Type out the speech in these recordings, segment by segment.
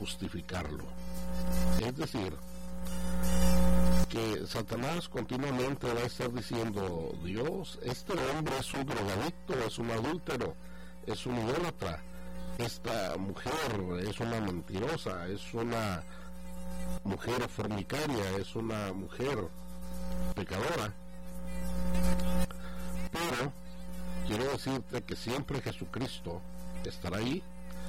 justificarlo. Es decir, que Satanás continuamente va a estar diciendo: Dios, este hombre es un drogadicto, es un adúltero, es un idólatra, esta mujer es una mentirosa, es una mujer fornicaria, es una mujer pecadora. Pero quiero decirte que siempre Jesucristo estará ahí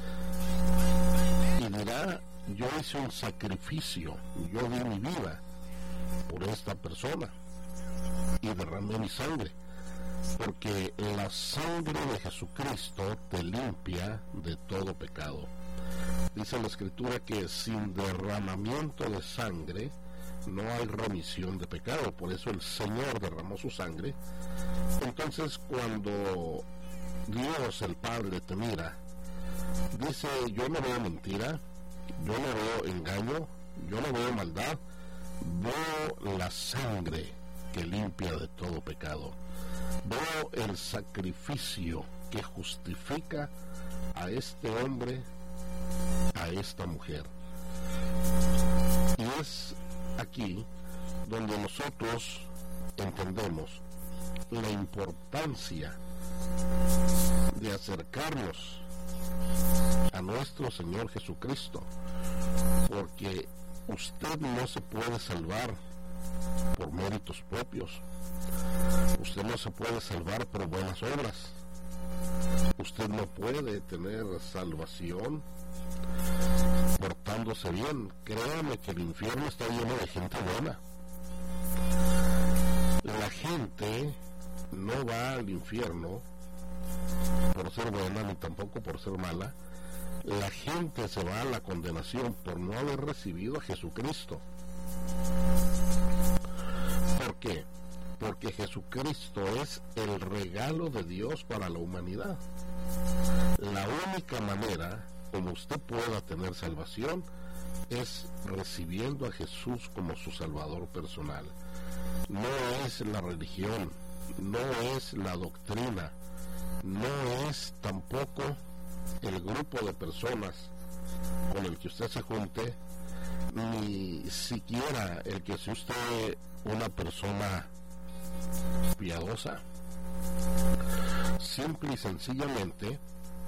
y dirá: yo hice un sacrificio, yo di mi vida por esta persona y derramé mi sangre, porque la sangre de Jesucristo te limpia de todo pecado. Dice la Escritura que sin derramamiento de sangre no hay remisión de pecado. Por eso el Señor derramó su sangre. Entonces, cuando Dios el Padre te mira, dice: yo no veo mentira, yo no veo engaño, yo no veo maldad, veo la sangre que limpia de todo pecado, veo el sacrificio que justifica a este hombre, a esta mujer. Y es aquí donde nosotros entendemos la importancia de acercarnos a nuestro Señor Jesucristo, porque usted no se puede salvar por méritos propios, usted no se puede salvar por buenas obras, usted no puede tener salvación portándose bien. Créame que el infierno está lleno de gente buena. La gente no va al infierno por ser buena ni tampoco por ser mala. La gente se va a la condenación por no haber recibido a Jesucristo. ¿Por qué? Porque Jesucristo es el regalo de Dios para la humanidad. La única manera como usted pueda tener salvación es recibiendo a Jesús como su Salvador personal. No es la religión, no es la doctrina, no es tampoco el grupo de personas con el que usted se junte, ni siquiera el que sea usted una persona piadosa. Simple y sencillamente,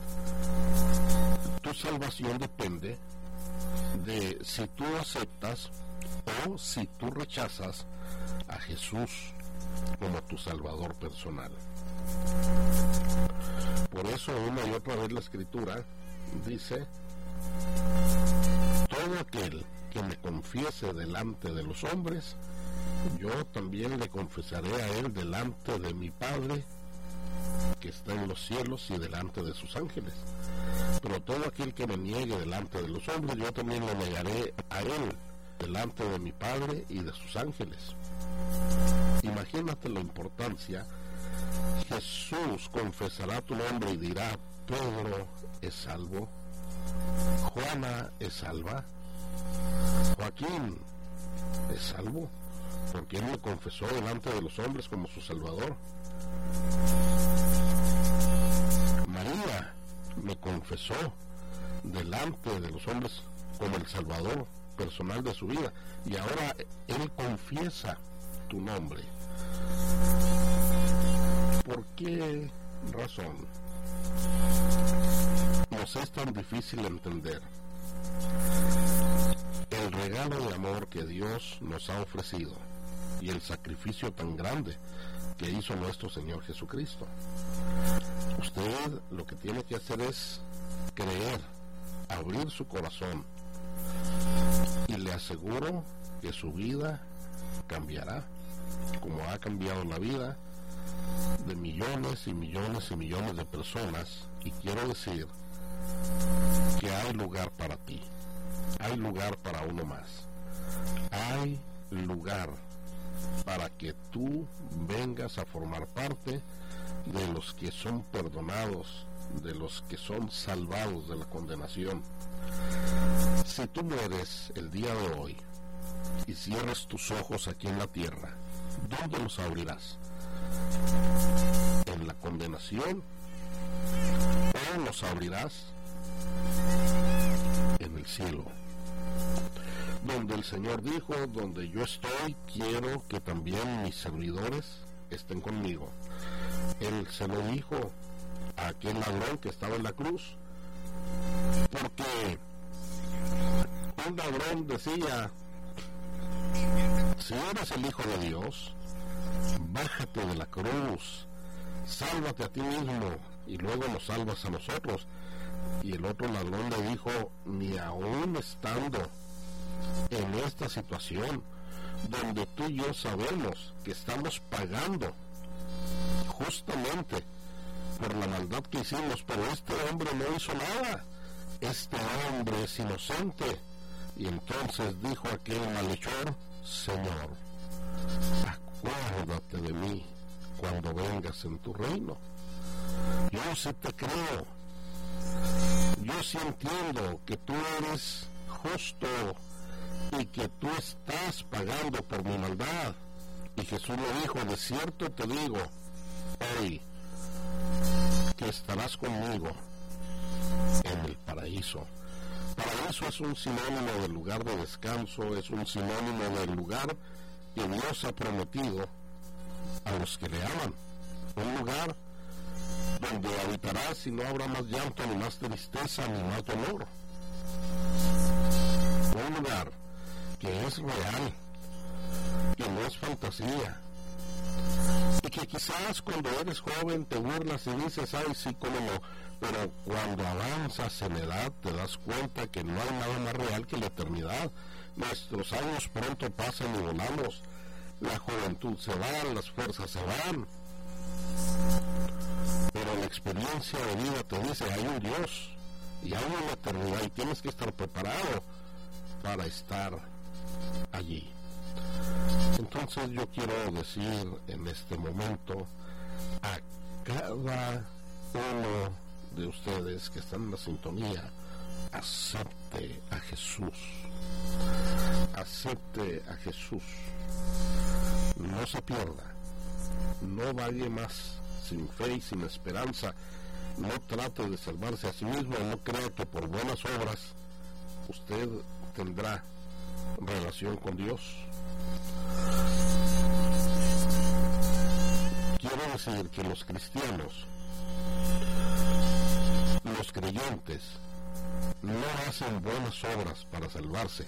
tu salvación depende de si tú aceptas o si tú rechazas a Jesús como tu Salvador personal. Por eso una y otra vez la Escritura dice: todo aquel que me confiese delante de los hombres, yo también le confesaré a él delante de mi Padre que está en los cielos y delante de sus ángeles. Pero todo aquel que me niegue delante de los hombres, yo también le negaré a él delante de mi Padre y de sus ángeles. Imagínate la importancia. Jesús confesará tu nombre y dirá: Pedro es salvo, Juana es salva, Joaquín es salvo, porque él me confesó delante de los hombres como su Salvador. María me confesó delante de los hombres como el Salvador personal de su vida, y ahora él confiesa tu nombre. ¿Por qué razón nos es tan difícil entender el regalo de amor que Dios nos ha ofrecido y el sacrificio tan grande que hizo nuestro Señor Jesucristo? Usted lo que tiene que hacer es creer, abrir su corazón, y le aseguro que su vida cambiará, como ha cambiado la vida de millones y millones y millones de personas. Y quiero decir que hay lugar para ti, hay lugar para uno más, hay lugar para que tú vengas a formar parte de los que son perdonados, de los que son salvados de la condenación. Si tú mueres el día de hoy y cierras tus ojos aquí en la tierra, ¿dónde los abrirás? ¿En la condenación? ¿O los abrirás en el cielo. Donde el Señor dijo, donde yo estoy, quiero que también mis servidores estén conmigo. Él se lo dijo a aquel ladrón que estaba en la cruz, porque un ladrón decía: si eres el Hijo de Dios, bájate de la cruz, sálvate a ti mismo y luego nos salvas a nosotros. Y el otro ladrón le dijo: ni aún estando en esta situación donde tú y yo sabemos que estamos pagando justamente por la maldad que hicimos, pero este hombre no hizo nada, este hombre es inocente. Y entonces dijo aquel malhechor: Señor, acuérdate de mí cuando vengas en tu reino. Yo sí te creo, yo sí entiendo que tú eres justo y que tú estás pagando por mi maldad. Y Jesús le dijo: de cierto te digo hoy que estarás conmigo en el paraíso. Paraíso es un sinónimo del lugar de descanso, es un sinónimo del lugar que Dios ha prometido a los que le aman. Un lugar donde habitarás y no habrá más llanto, ni más tristeza, ni más dolor. Un lugar que es real, que no es fantasía, y que quizás cuando eres joven te burlas y dices: ay, sí, cómo no, pero cuando avanzas en edad te das cuenta que no hay nada más real que la eternidad. Nuestros años pronto pasan y volamos, la juventud se va, las fuerzas se van, pero la experiencia de vida te dice: hay un Dios y hay una eternidad, y tienes que estar preparado para estar allí. Entonces yo quiero decir en este momento a cada uno de ustedes que están en la sintonía: acepte a Jesús, acepte a Jesús, no se pierda, no vaya más sin fe y sin esperanza, no trate de salvarse a sí mismo, no crea que por buenas obras usted tendrá relación con Dios. Quiero decir que los cristianos, los creyentes, no hacen buenas obras para salvarse.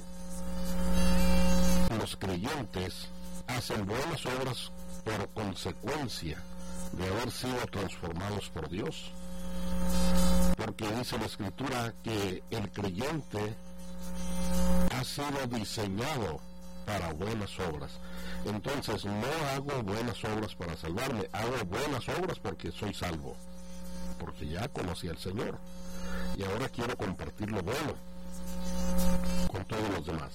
Los creyentes hacen buenas obras por consecuencia de haber sido transformados por Dios. Porque dice la Escritura que el creyente ha sido diseñado para buenas obras. Entonces no hago buenas obras para salvarme, hago buenas obras porque soy salvo, porque ya conocí al Señor y ahora quiero compartir lo bueno con todos los demás.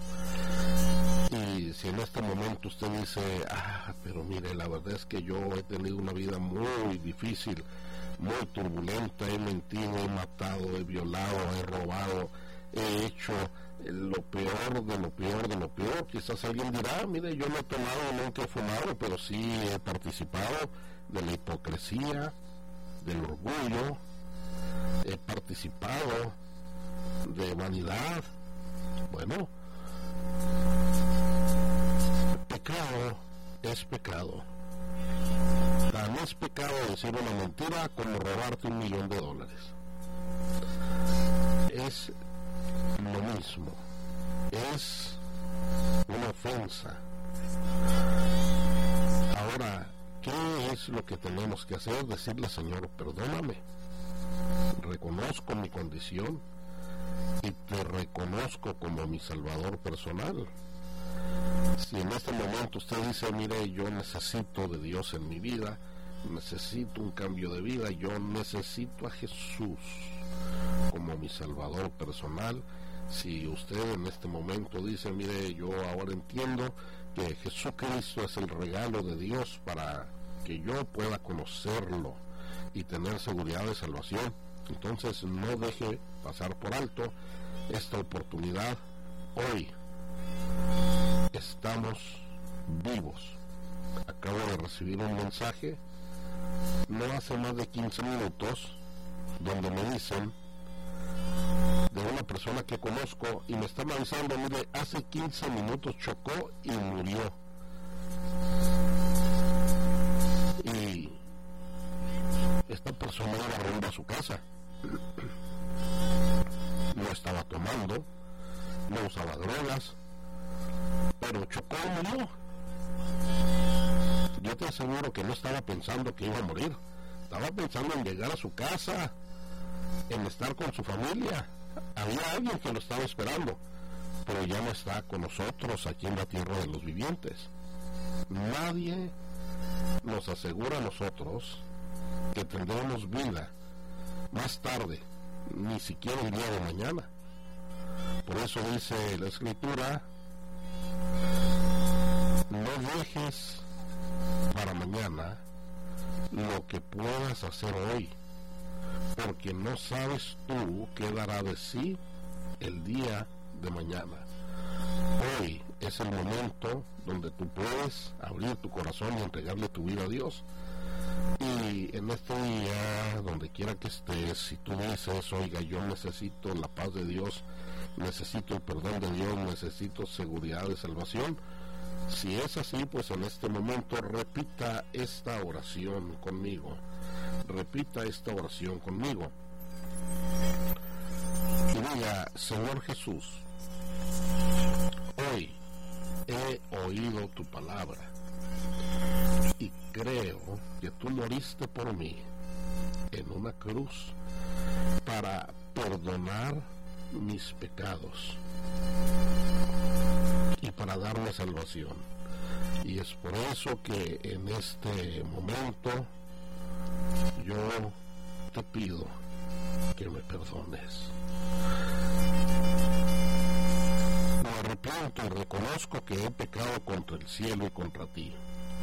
Y si en este momento usted dice: pero mire, la verdad es que yo he tenido una vida muy difícil, muy turbulenta, he mentido, he matado, he violado, he robado, he hecho lo peor de lo peor de lo peor. Quizás alguien dirá: mire, yo no he tomado, nunca he fumado, pero sí he participado de la hipocresía, del orgullo, he participado de vanidad. Bueno, pecado es pecado. Tan es pecado decir una mentira como robarte $1,000,000. Es lo mismo, es una ofensa. Ahora, ¿qué es lo que tenemos que hacer? Decirle: Señor, perdóname, reconozco mi condición y te reconozco como mi Salvador personal. Si en este momento usted dice: mire, yo necesito de Dios en mi vida, necesito un cambio de vida, yo necesito a Jesús como mi Salvador personal. Si usted en este momento dice: mire, yo ahora entiendo que Jesucristo es el regalo de Dios para que yo pueda conocerlo y tener seguridad de salvación, entonces no deje pasar por alto esta oportunidad. Hoy estamos vivos. Acabo de recibir un mensaje no hace más de 15 minutos donde me dicen de una una persona que conozco y me están avisando, mire, hace 15 minutos chocó y murió. Y esta persona iba rumbo a su casa. No estaba tomando, no usaba drogas, pero chocó y murió. Yo te aseguro que no estaba pensando que iba a morir. Estaba pensando en llegar a su casa, en estar con su familia. Había alguien que lo estaba esperando, pero ya no está con nosotros aquí en la tierra de los vivientes. Nadie nos asegura a nosotros que tendremos vida más tarde, ni siquiera el día de mañana. Por eso dice la Escritura, no dejes para mañana lo que puedas hacer hoy, porque no sabes tú qué dará de sí el día de mañana. Hoy es el momento donde tú puedes abrir tu corazón y entregarle tu vida a Dios. Y en este día, donde quiera que estés, si tú dices, oiga, yo necesito la paz de Dios, necesito el perdón de Dios, necesito seguridad de salvación, si es así, pues en este momento repita esta oración conmigo. Repita esta oración conmigo. Y diga, Señor Jesús, hoy he oído tu palabra y creo que tú moriste por mí en una cruz para perdonar mis pecados y para darme salvación. Y es por eso que en este momento yo te pido que me perdones. Me arrepiento y reconozco que he pecado contra el cielo y contra ti.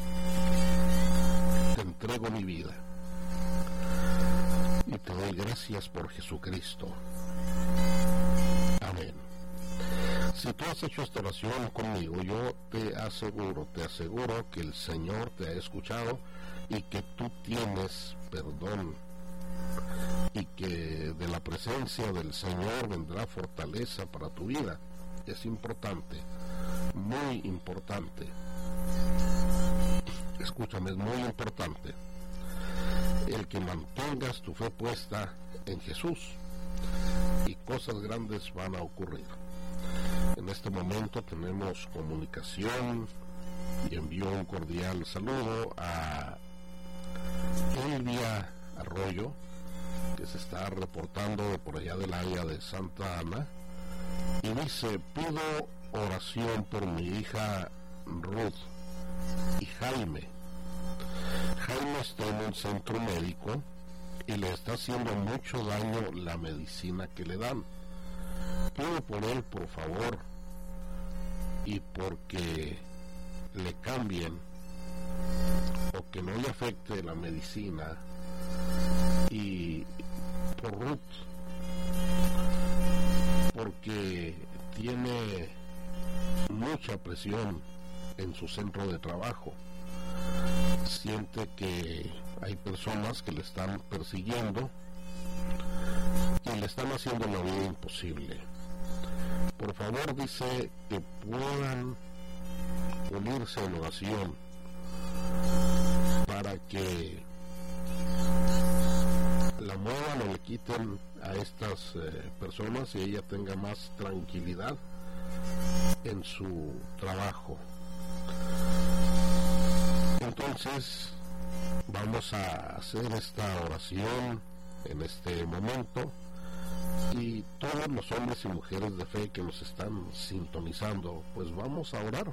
Te entrego mi vida y te doy gracias por Jesucristo. Amén. Si tú has hecho esta oración conmigo, yo te aseguro que el Señor te ha escuchado y que tú tienes perdón y que de la presencia del Señor vendrá fortaleza para tu vida. Es importante, muy importante. Escúchame, es muy importante el que mantengas tu fe puesta en Jesús y cosas grandes van a ocurrir. En este momento tenemos comunicación y envío un cordial saludo a Elvia Arroyo, que se está reportando de por allá del área de Santa Ana, y dice, pido oración por mi hija Ruth y Jaime. Jaime está en un centro médico y le está haciendo mucho daño la medicina que le dan. Pido por él, por favor, y porque le cambien o que no le afecte la medicina, y por Ruth, porque tiene mucha presión en su centro de trabajo. Siente que hay personas que le están persiguiendo y le están haciendo la vida imposible. Por favor, dice que puedan unirse en oración para que la muevan o le quiten a estas personas y ella tenga más tranquilidad en su trabajo. Entonces vamos a hacer esta oración en este momento, y todos los hombres y mujeres de fe que nos están sintonizando, pues vamos a orar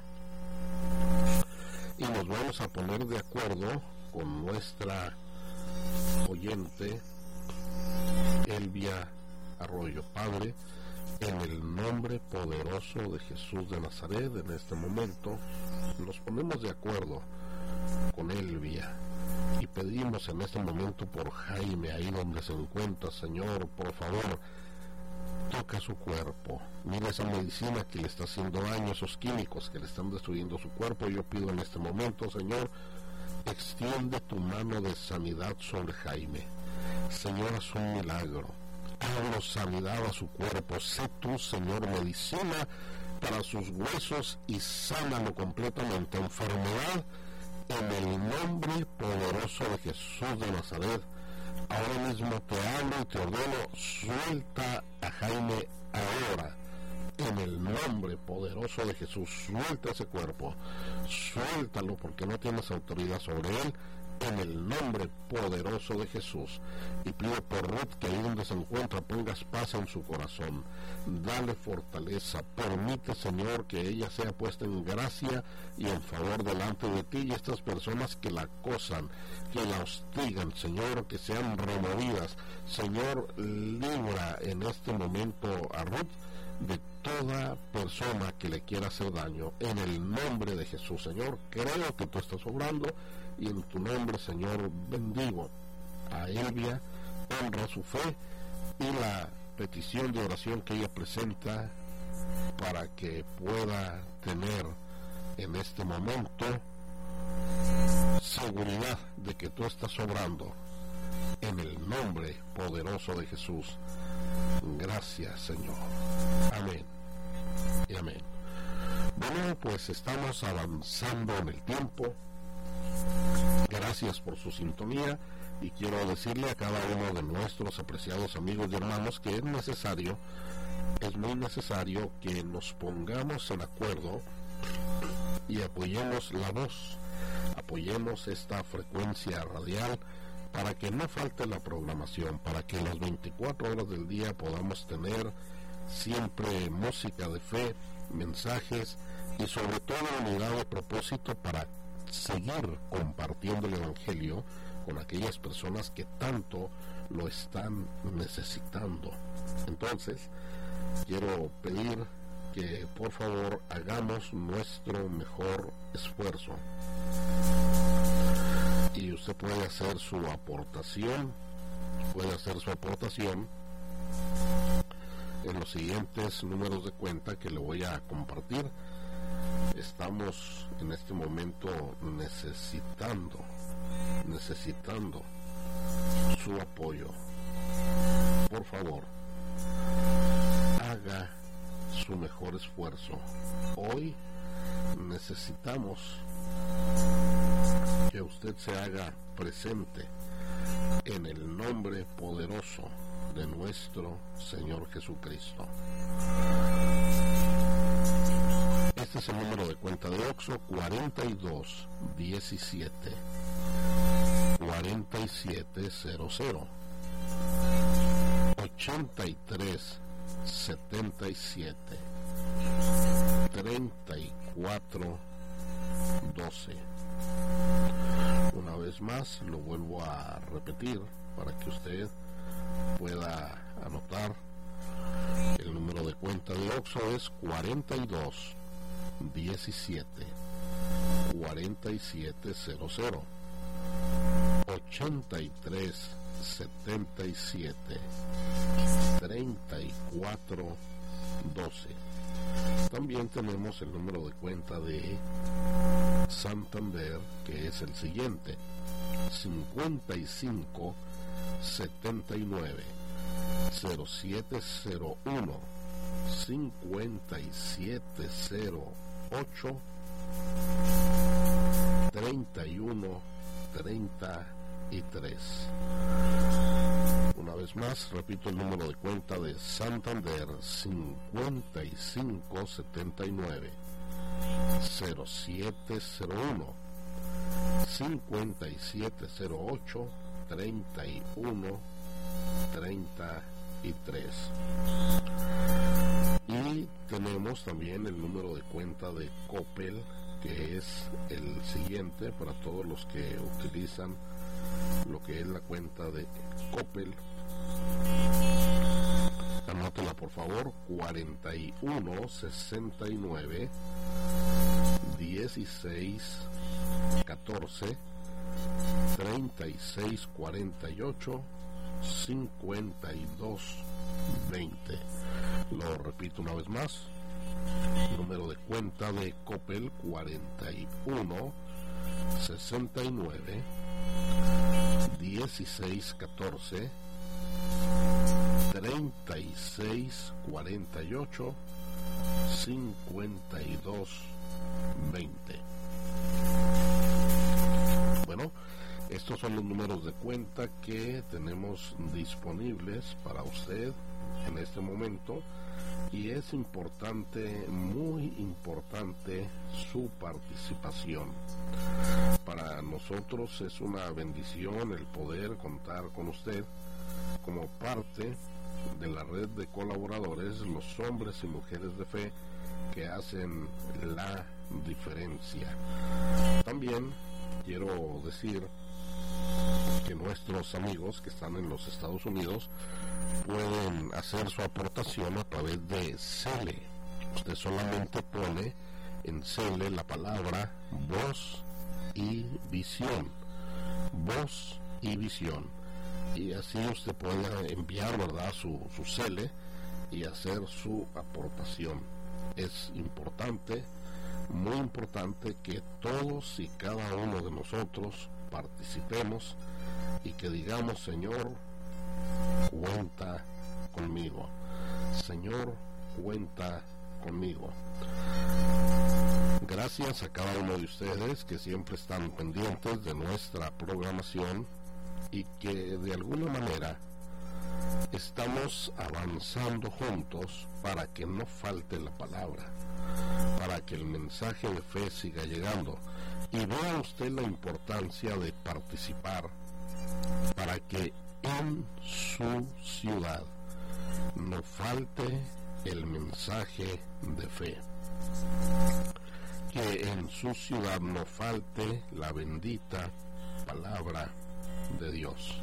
y nos vamos a poner de acuerdo con nuestra oyente Elvia Arroyo. Padre, en el nombre poderoso de Jesús de Nazaret, en este momento nos ponemos de acuerdo con Elvia y pedimos en este momento por Jaime, ahí donde se encuentra. Señor, por favor, toca su cuerpo. Mira esa medicina que le está haciendo daño, esos químicos que le están destruyendo su cuerpo. Yo pido en este momento, Señor, extiende tu mano de sanidad sobre Jaime. Señor, haz un milagro. Hablo sanidad a su cuerpo. Sé tú, Señor, medicina para sus huesos y sánalo completamente. Enfermedad, en el nombre poderoso de Jesús de Nazaret, ahora mismo te hablo y te ordeno, suelta a Jaime ahora. En el nombre poderoso de Jesús, suelta ese cuerpo, suéltalo porque no tienes autoridad sobre él, en el nombre poderoso de Jesús. Y pido por Ruth que ahí donde se encuentra pongas paz en su corazón, dale fortaleza, permite, Señor, que ella sea puesta en gracia y en favor delante de ti, y estas personas que la acosan, que la hostigan, Señor, que sean removidas. Señor, libra en este momento a Ruth de toda persona que le quiera hacer daño, en el nombre de Jesús. Señor, creo que tú estás obrando, y en tu nombre, Señor, bendigo a Elvia, honra su fe y la petición de oración que ella presenta para que pueda tener en este momento seguridad de que tú estás obrando, en el nombre poderoso de Jesús. Gracias, Señor. Amén y amén. Bueno, pues estamos avanzando en el tiempo. Gracias por su sintonía, y quiero decirle a cada uno de nuestros apreciados amigos y hermanos que es muy necesario que nos pongamos en acuerdo y apoyemos la voz, apoyemos esta frecuencia radial para que no falte la programación, para que las 24 horas del día podamos tener siempre música de fe, mensajes y sobre todo unidad de propósito para seguir compartiendo el Evangelio con aquellas personas que tanto lo están necesitando. Entonces, quiero pedir que por favor hagamos nuestro mejor esfuerzo. Y usted puede hacer su aportación, en los siguientes números de cuenta que le voy a compartir. Estamos en este momento necesitando su apoyo. Por favor, haga su mejor esfuerzo. Hoy necesitamos que usted se haga presente en el nombre poderoso de nuestro Señor Jesucristo. Este es el número de cuenta de Oxxo: 4217 4700 8377 3412. Una vez más lo vuelvo a repetir para que usted pueda anotar. El número de cuenta de Oxxo es 4217 4700 8377 3412. También tenemos el número de cuenta de Santander, que es el siguiente: 5579 0701 5708 3133. Una vez más, repito el número de cuenta de Santander: 5579 0701 5708 3133. Y tenemos también el número de cuenta de Coppel, que es el siguiente para todos los que utilizan lo que es la cuenta de Coppel. Anótela por favor: 4169 1614 3648 5220. Lo repito una vez más: número de cuenta de Coppel: 41 69 16 14 3648 5220. Bueno, estos son los números de cuenta que tenemos disponibles para usted en este momento, y es importante, muy importante, su participación. Para nosotros es una bendición el poder contar con usted como parte de la red de colaboradores, los hombres y mujeres de fe que hacen la diferencia. También quiero decir que nuestros amigos que están en los Estados Unidos pueden hacer su aportación a través de Zelle. Usted solamente pone en Zelle la palabra voz y visión, voz y visión, y así usted puede enviar, ¿verdad?, su Zelle y hacer su aportación. Es importante, muy importante, que todos y cada uno de nosotros participemos y que digamos: Señor, cuenta conmigo. Señor, cuenta conmigo. Gracias a cada uno de ustedes que siempre están pendientes de nuestra programación y que de alguna manera estamos avanzando juntos para que no falte la palabra, para que el mensaje de fe siga llegando. Y vea usted la importancia de participar para que en su ciudad no falte el mensaje de fe, que en su ciudad no falte la bendita palabra de Dios.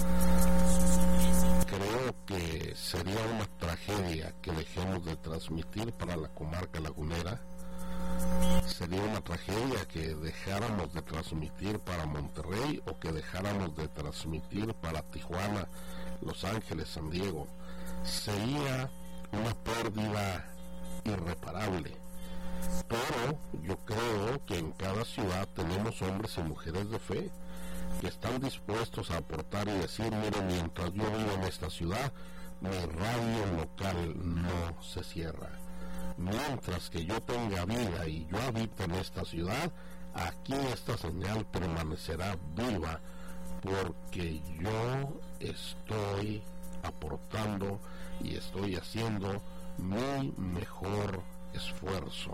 Creo que sería una tragedia que dejemos de transmitir para la comarca lagunera. Sería una tragedia que dejáramos de transmitir para Monterrey, o que dejáramos de transmitir para Tijuana, Los Ángeles, San Diego. Sería una pérdida irreparable. Pero yo creo que en cada ciudad tenemos hombres y mujeres de fe que están dispuestos a aportar y decir: mire, mientras yo vivo en esta ciudad, mi radio local no se cierra. Mientras que yo tenga vida y yo habito en esta ciudad, aquí esta señal permanecerá viva, porque yo estoy aportando y estoy haciendo mi mejor esfuerzo.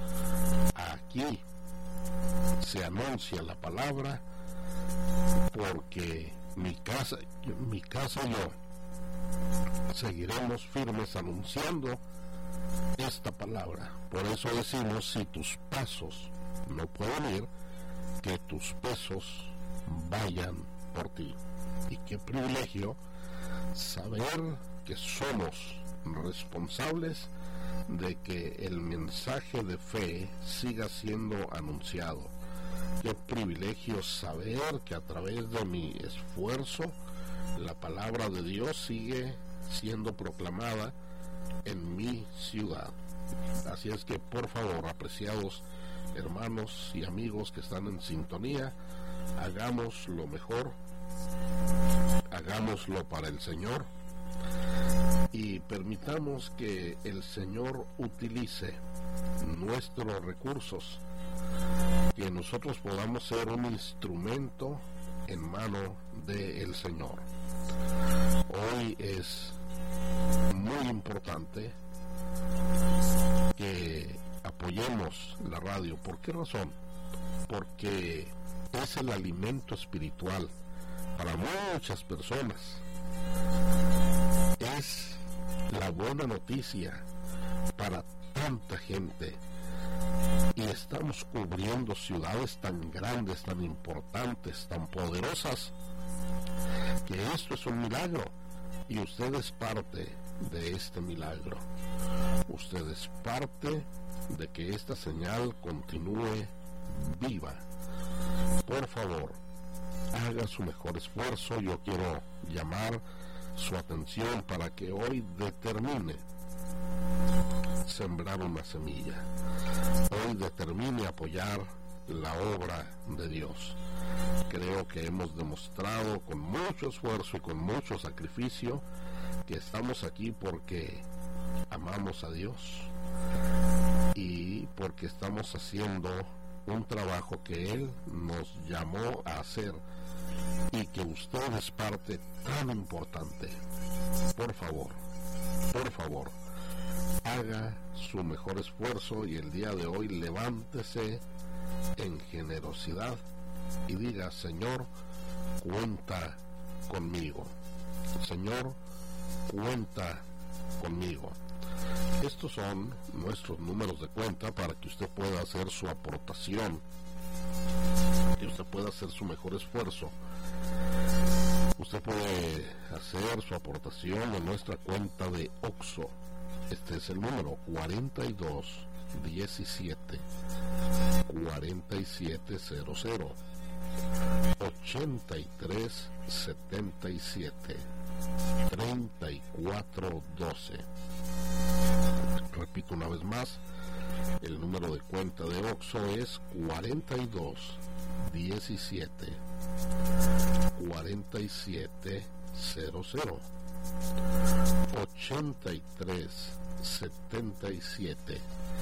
Aquí se anuncia la palabra, porque mi casa y yo seguiremos firmes anunciando esta palabra. Por eso decimos: si tus pasos no pueden ir, que tus pesos vayan por ti. Y qué privilegio saber que somos responsables de que el mensaje de fe siga siendo anunciado. Qué privilegio saber que a través de mi esfuerzo la palabra de Dios sigue siendo proclamada en mi ciudad. Así es que, por favor, apreciados hermanos y amigos que están en sintonía, hagamos lo mejor, hagámoslo para el Señor, y permitamos que el Señor utilice nuestros recursos, que nosotros podamos ser un instrumento en mano del Señor. Hoy es muy importante que apoyemos la radio. ¿Por qué razón? Porque es el alimento espiritual para muchas personas. Es la buena noticia para tanta gente. Y estamos cubriendo ciudades tan grandes, tan importantes, tan poderosas, que esto es un milagro. Y usted es parte de este milagro. Usted es parte de que esta señal continúe viva. Por favor, haga su mejor esfuerzo. Yo quiero llamar su atención para que hoy determine sembrar una semilla. Hoy determine apoyar la obra de Dios. Creo que hemos demostrado con mucho esfuerzo y con mucho sacrificio que estamos aquí porque amamos a Dios y porque estamos haciendo un trabajo que Él nos llamó a hacer y que usted es parte tan importante. Por favor, haga su mejor esfuerzo y el día de hoy levántese en generosidad y diga: Señor, cuenta conmigo. Señor, cuenta conmigo. Estos son nuestros números de cuenta para que usted pueda hacer su aportación, que usted pueda hacer su mejor esfuerzo. Usted puede hacer su aportación en nuestra cuenta de OXXO. Este es el número 4217 4700 8377 3412. Repito una vez más, el número de cuenta de OXXO es 4217 4700 8377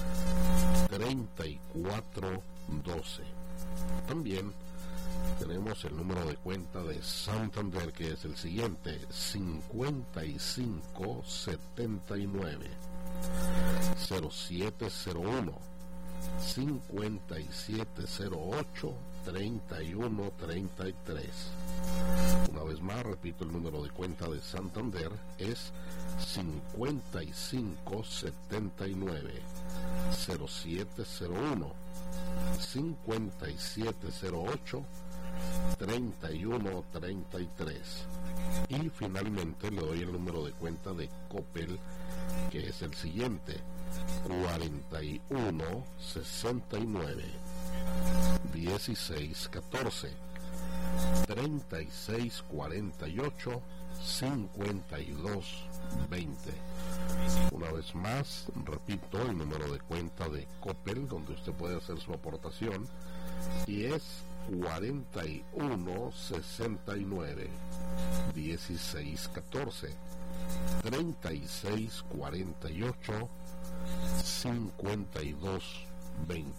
3412. También tenemos el número de cuenta de Santander, que es el siguiente: 5579 0701 5708 3133. Una vez más, repito, el número de cuenta de Santander es 5579 0701 5708 3133. Y finalmente le doy el número de cuenta de Coppel, que es el siguiente: 41 69 16 14 36 48 52 20. Una vez más, repito, el número de cuenta de Coppel, donde usted puede hacer su aportación, y es 41 69 16 14 36 48 52 20.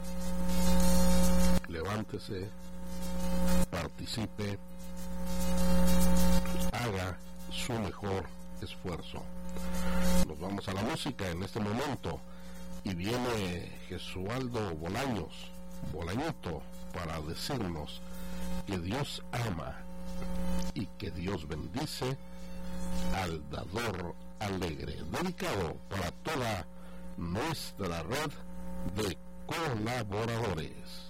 Levántese, participe, haga su mejor esfuerzo. Nos vamos a la música en este momento y viene Jesualdo Bolañito, para decirnos que Dios ama y que Dios bendice al dador alegre, dedicado para toda nuestra red de colaboradores.